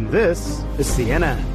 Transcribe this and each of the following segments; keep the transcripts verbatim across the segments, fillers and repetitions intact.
and this is C N N.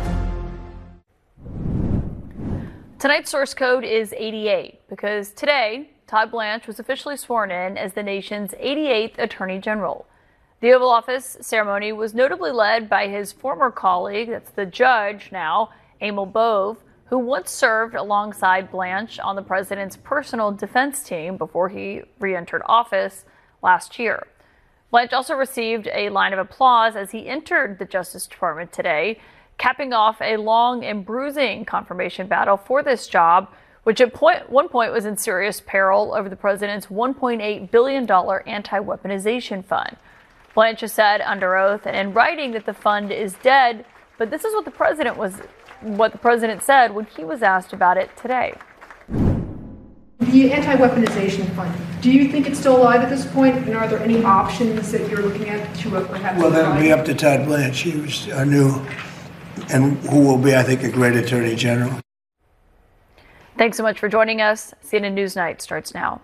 Tonight's source code is eighty-eight because today, Todd Blanche was officially sworn in as the nation's eighty-eighth Attorney General. The Oval Office ceremony was notably led by his former colleague, that's the judge now, Emil Bove, who once served alongside Blanche on the president's personal defense team before he re-entered office last year. Blanche also received a line of applause as he entered the Justice Department today, capping off a long and bruising confirmation battle for this job, which at point, one point was in serious peril over the president's one point eight billion dollars anti-weaponization fund. Blanche has said under oath and in writing that the fund is dead, but this is what the president was, what the president said when he was asked about it today. The anti-weaponization fund, do you think it's still alive at this point, and are there any options that you're looking at to uh, perhaps? Well, that'll be up to Todd Blanche. He was our new, and who will be, I think, a great Attorney General. Thanks so much for joining us. C N N Newsnight starts now.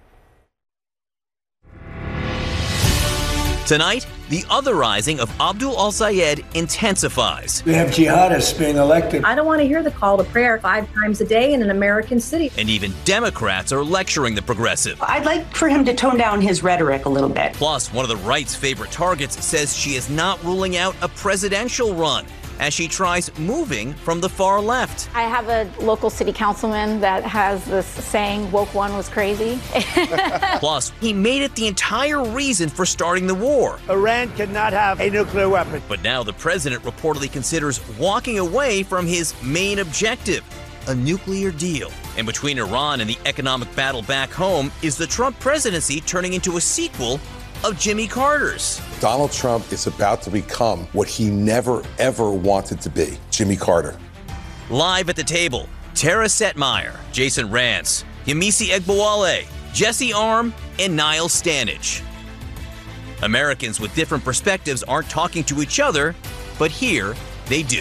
Tonight, the otherizing of Abdul al-Sayed intensifies. We have jihadists being elected. I don't want to hear the call to prayer five times a day in an American city. And even Democrats are lecturing the progressive. I'd like for him to tone down his rhetoric a little bit. Plus, one of the right's favorite targets says she is not ruling out a presidential run as she tries moving from the far left. I have a local city councilman that has this saying, woke one was crazy. Plus, he made it the entire reason for starting the war. Iran cannot have a nuclear weapon. But now the president reportedly considers walking away from his main objective, a nuclear deal. And between Iran and the economic battle back home, is the Trump presidency turning into a sequel of Jimmy Carter's? Donald Trump is about to become what he never, ever wanted to be, Jimmy Carter. Live at the table, Tara Setmeyer, Jason Rance, Yemisi Egbowale, Jesse Arm, and Niall Stanage. Americans with different perspectives aren't talking to each other, but here they do.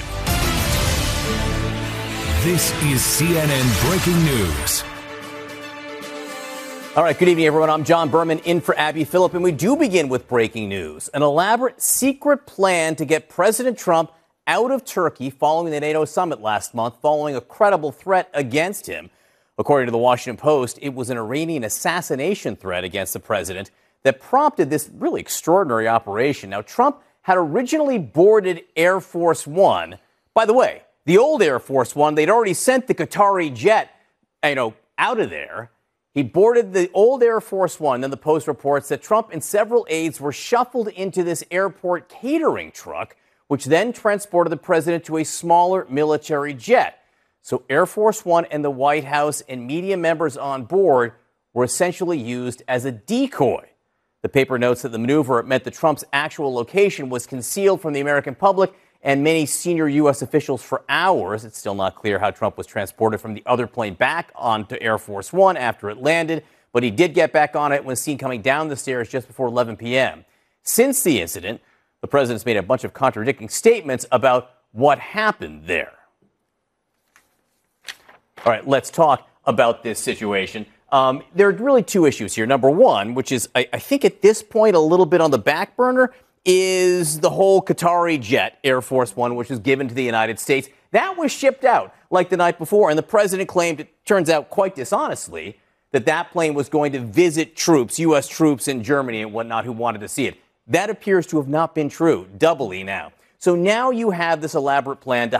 This is C N N Breaking News. All right, good evening, everyone. I'm John Berman in for Abby Phillip, and we do begin with breaking news. An elaborate secret plan to get President Trump out of Turkey following the NATO summit last month, following a credible threat against him. According to the Washington Post, it was an Iranian assassination threat against the president that prompted this really extraordinary operation. Now, Trump had originally boarded Air Force One. By the way, the old Air Force One, they'd already sent the Qatari jet, you know, out of there. He boarded the old Air Force One. Then the Post reports that Trump and several aides were shuffled into this airport catering truck, which then transported the president to a smaller military jet. So Air Force One and the White House and media members on board were essentially used as a decoy. The paper notes that the maneuver meant that Trump's actual location was concealed from the American public and many senior U S officials for hours. It's still not clear how Trump was transported from the other plane back onto Air Force One after it landed, but he did get back on it when seen coming down the stairs just before eleven p.m. Since the incident, the president's made a bunch of contradicting statements about what happened there. All right, let's talk about this situation. Um, there are really two issues here. Number one, which is, I, I think at this point, a little bit on the back burner, is the whole Qatari jet, Air Force One, which was given to the United States. That was shipped out like the night before, and the president claimed, it turns out quite dishonestly, that that plane was going to visit troops, U S troops in Germany and whatnot who wanted to see it. That appears to have not been true, doubly now. So now you have this elaborate plan to